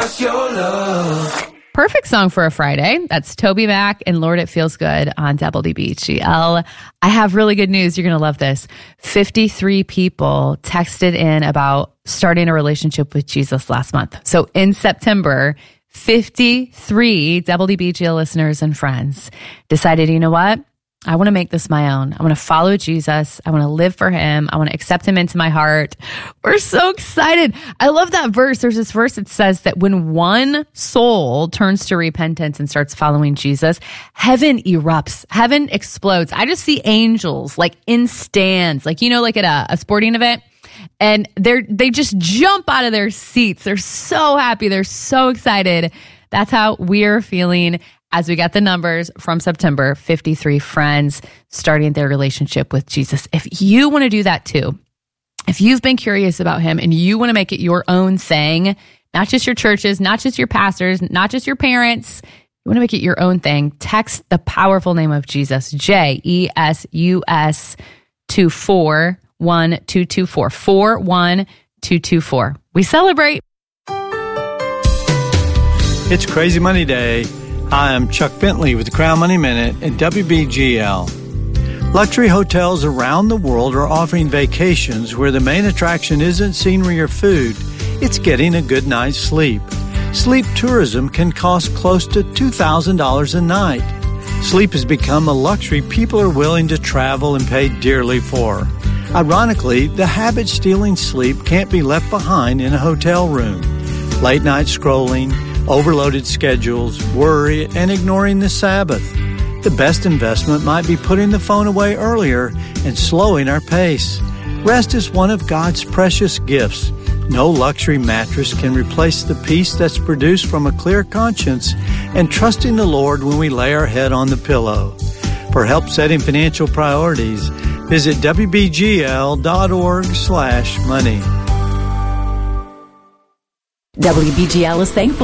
us your love. Perfect song for a Friday. That's Toby Mac and Lord It Feels Good on WBGL. I have really good news. You're going to love this. 53 people texted in about starting a relationship with Jesus last month. So in September, 53 WBGL listeners and friends decided, you know what? I want to make this my own. I want to follow Jesus. I want to live for him. I want to accept him into my heart. We're so excited. I love that verse. There's this verse that says that when one soul turns to repentance and starts following Jesus, heaven erupts. Heaven explodes. I just see angels like in stands, like, you know, like at a sporting event. And they just jump out of their seats. They're so happy. They're so excited. That's how we're feeling as we got the numbers from September. 53 friends starting their relationship with Jesus. If you want to do that too, if you've been curious about him and you want to make it your own thing, not just your churches, not just your pastors, not just your parents, you want to make it your own thing, text the powerful name of Jesus, JESUS, to 41224, 41224. We celebrate. It's Crazy Money Day. Hi, I'm Chuck Bentley with the Crown Money Minute at WBGL. Luxury hotels around the world are offering vacations where the main attraction isn't scenery or food, it's getting a good night's sleep. Sleep tourism can cost close to $2,000 a night. Sleep has become a luxury people are willing to travel and pay dearly for. Ironically, the habit stealing sleep can't be left behind in a hotel room. Late night scrolling, overloaded schedules, worry, and ignoring the Sabbath. The best investment might be putting the phone away earlier and slowing our pace. Rest is one of God's precious gifts. No luxury mattress can replace the peace that's produced from a clear conscience and trusting the Lord when we lay our head on the pillow. For help setting financial priorities, visit WBGL.org/money. WBGL is thankful